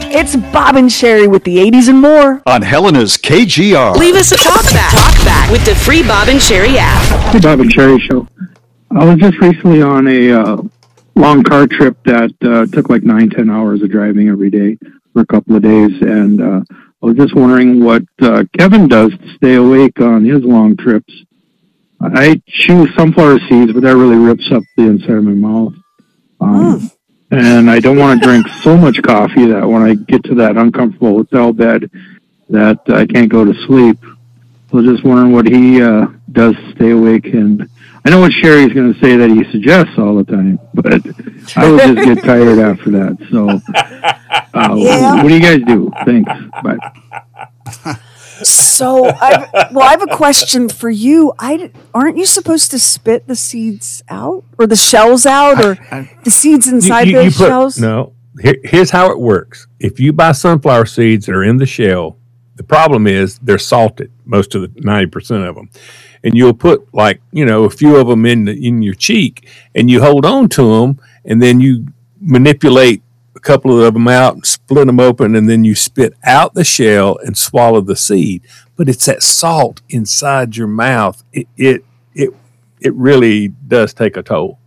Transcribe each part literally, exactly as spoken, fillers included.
It's Bob and Sherry with the eighties and more on Helena's K G R. Leave us a talk back. Talk back with the free Bob and Sherry app. Hey, Bob and Sherry show. I was just recently on a uh, long car trip that uh, took like nine, ten hours of driving every day for a couple of days, and uh, I was just wondering what uh, Kevin does to stay awake on his long trips. I chew sunflower seeds, but that really rips up the inside of my mouth. Um, mm. And I don't want to drink so much coffee that when I get to that uncomfortable hotel bed that I can't go to sleep. So just wondering what he uh, does to stay awake. And I know what Sherry's going to say that he suggests all the time, but I would just get tired after that. So uh, yeah. What do you guys do? Thanks. Bye. So, I've, well, I have a question for you. I, aren't you supposed to spit the seeds out or the shells out or I, I, the seeds inside you, you, the you put, shells? No. Here, here's how it works. If you buy sunflower seeds that are in the shell, the problem is they're salted, most of the ninety percent of them. And you'll put like, you know, a few of them in the, in your cheek and you hold on to them and then you manipulate a couple of them out and split them open, and then you spit out the shell and swallow the seed. But it's that salt inside your mouth. It it it, it really does take a toll.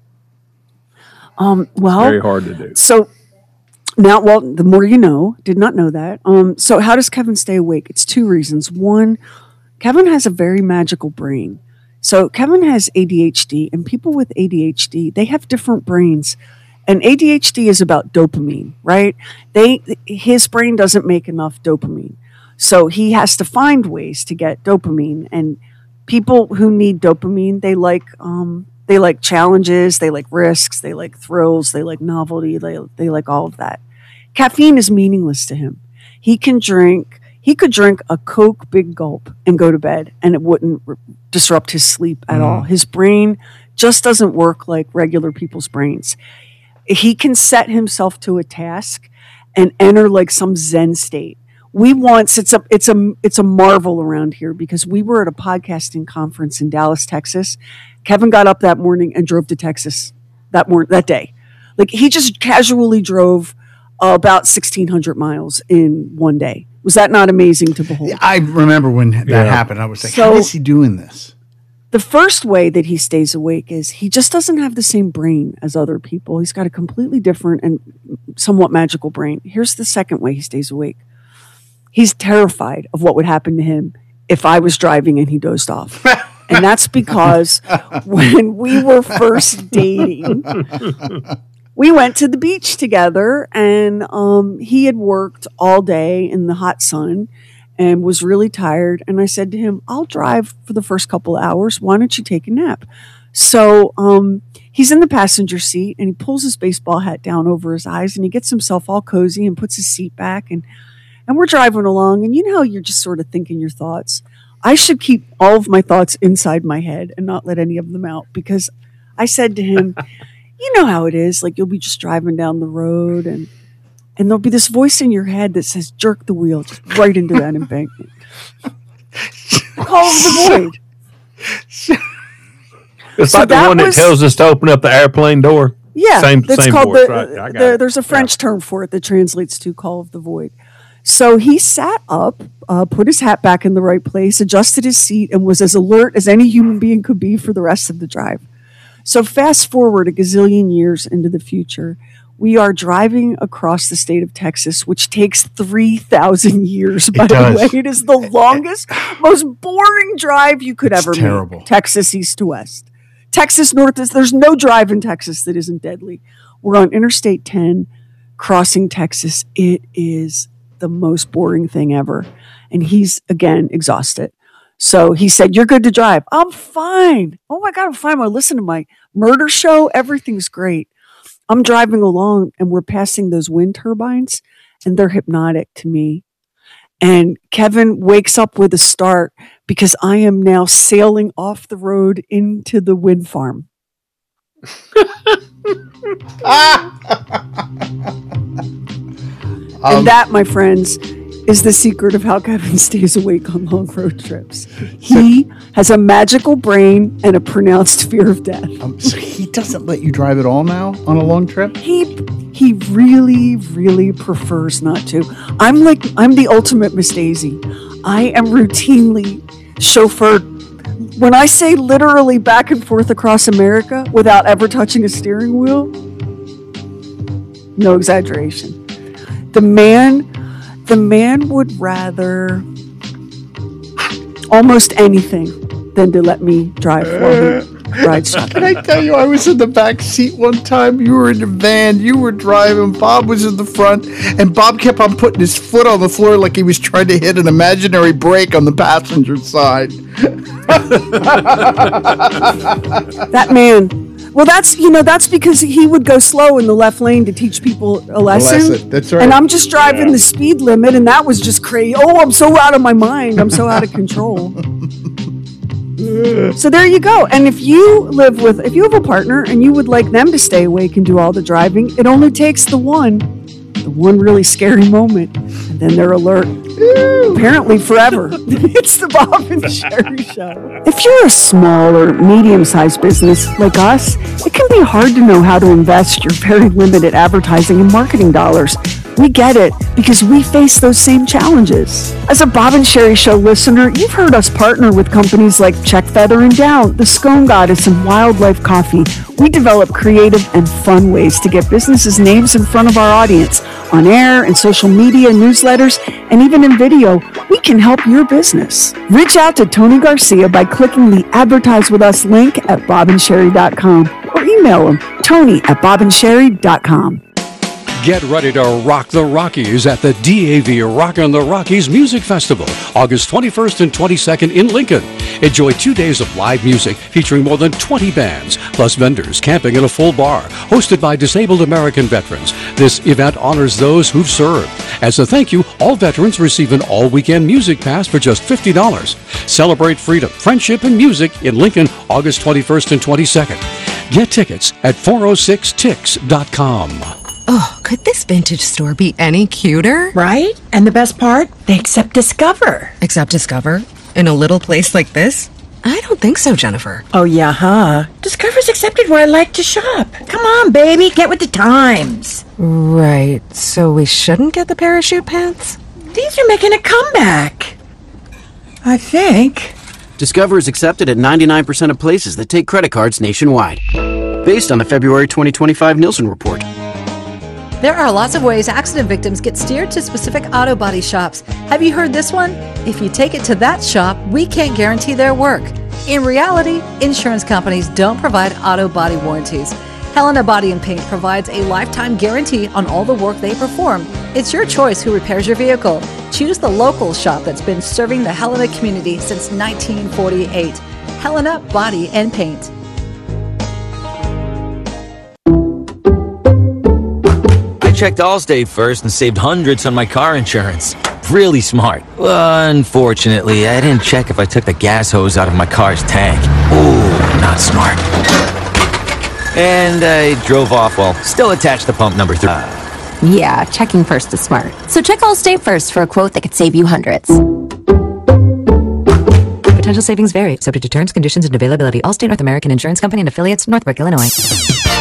Um, well, it's very hard to do. So now, well, the more you know. Did not know that. Um, so how does Kevin stay awake? It's two reasons. One, Kevin has a very magical brain. So Kevin has A D H D, and people with A D H D, they have different brains. And A D H D is about dopamine, right? They his brain doesn't make enough dopamine. So he has to find ways to get dopamine. And people who need dopamine, they like um, they like challenges, they like risks, they like thrills, they like novelty, they they like all of that. Caffeine is meaningless to him. He can drink, he could drink a Coke big gulp and go to bed, and it wouldn't r- disrupt his sleep at mm. all. His brain just doesn't work like regular people's brains. He can set himself to a task and enter like some Zen state. We once, it's a, it's a, it's a marvel around here because we were at a podcasting conference in Dallas, Texas. Kevin got up that morning and drove to Texas that morning, that day. Like he just casually drove uh, about sixteen hundred miles in one day. Was that not amazing to behold? I remember when that yeah. happened. I was like, so, how is he doing this? The first way that he stays awake is he just doesn't have the same brain as other people. He's got a completely different and somewhat magical brain. Here's the second way he stays awake. He's terrified of what would happen to him if I was driving and he dozed off. And that's because when we were first dating, we went to the beach together, and um, he had worked all day in the hot sun and was really tired. And I said to him, I'll drive for the first couple of hours. Why don't you take a nap? So um, he's in the passenger seat, and he pulls his baseball hat down over his eyes, and he gets himself all cozy and puts his seat back. And, and we're driving along. And you know how you're just sort of thinking your thoughts. I should keep all of my thoughts inside my head and not let any of them out, because I said to him, you know how it is. Like, you'll be just driving down the road, and And there'll be this voice in your head that says, jerk the wheel just right into that embankment. Call of the void. It's so like the one was, that tells us to open up the airplane door. Yeah. Same, that's same called voice, the, right? I got the, it. there's a French yeah. term for it that translates to call of the void. So he sat up, uh, put his hat back in the right place, adjusted his seat, and was as alert as any human being could be for the rest of the drive. So fast forward a gazillion years into the future. We are driving across the state of Texas, which takes three thousand years, by the way. It is the longest, most boring drive you could it's ever terrible. make. Texas east to west. Texas north is, there's no drive in Texas that isn't deadly. We're on Interstate ten, crossing Texas. It is the most boring thing ever. And he's, again, exhausted. So he said, you're good to drive. I'm fine. Oh, my God, I'm fine. I listen to my murder show. Everything's great. I'm driving along, and we're passing those wind turbines, and they're hypnotic to me. And Kevin wakes up with a start because I am now sailing off the road into the wind farm. And that, my friends, is the secret of how Kevin stays awake on long road trips. He has a magical brain and a pronounced fear of death. Um, so he doesn't let you drive at all now on a long trip? He he really, really prefers not to. I'm like, I'm the ultimate Miss Daisy. I am routinely chauffeured. When I say literally back and forth across America without ever touching a steering wheel, no exaggeration. The man, the man would rather almost anything than to let me drive while he rides shotgun. Can I tell you, I was in the back seat one time. You were in the van. You were driving. Bob was in the front. And Bob kept on putting his foot on the floor like he was trying to hit an imaginary brake on the passenger side. That man. Well, that's, you know, that's because he would go slow in the left lane to teach people a lesson. A lesson. That's right. And I'm just driving yeah. the speed limit, and that was just crazy. Oh, I'm so out of my mind. I'm so out of control. So there you go. And if you live with, if you have a partner and you would like them to stay awake and do all the driving, it only takes the one, the one really scary moment, and then they're alert. Apparently forever. It's the Bob and Sherry Show. If you're a small or medium-sized business like us, it can be hard to know how to invest your very limited advertising and marketing dollars. We get it because we face those same challenges. As a Bob and Sherry Show listener, you've heard us partner with companies like Check Feather and Down, The Scone Goddess, and Wildlife Coffee. We develop creative and fun ways to get businesses' names in front of our audience on air and social media, newsletters, and even in video. We can help your business. Reach out to Tony Garcia by clicking the Advertise With Us link at bob and sherry dot com or email him, Tony at bob and sherry dot com. Get ready to rock the Rockies at the D A V Rockin' the Rockies Music Festival, August twenty-first and twenty-second in Lincoln. Enjoy two days of live music featuring more than twenty bands, plus vendors, camping, and a full bar. Hosted by disabled American veterans, this event honors those who've served. As a thank you, all veterans receive an all-weekend music pass for just fifty dollars. Celebrate freedom, friendship, and music in Lincoln, August twenty-first and twenty-second. Get tickets at four oh six tix dot com. Oh, could this vintage store be any cuter? Right? And the best part? They accept Discover. Accept Discover? In a little place like this? I don't think so, Jennifer. Oh, yeah, huh? Discover's accepted where I like to shop. Come on, baby, get with the times. Right, so we shouldn't get the parachute pants? These are making a comeback. I think. Discover is accepted at ninety-nine percent of places that take credit cards nationwide. Based on the February twenty twenty-five Nielsen report. There are lots of ways accident victims get steered to specific auto body shops. Have you heard this one? If you take it to that shop, we can't guarantee their work. In reality, insurance companies don't provide auto body warranties. Helena Body and Paint provides a lifetime guarantee on all the work they perform. It's your choice who repairs your vehicle. Choose the local shop that's been serving the Helena community since nineteen forty-eight. Helena Body and Paint. I checked Allstate first and saved hundreds on my car insurance. Really smart. Unfortunately, I didn't check if I took the gas hose out of my car's tank. Ooh, not smart. And I drove off while still attached to pump number three. Uh, yeah, checking first is smart. So check Allstate first for a quote that could save you hundreds. Potential savings vary, subject to terms, conditions, and availability. Allstate North American Insurance Company and affiliates, Northbrook, Illinois.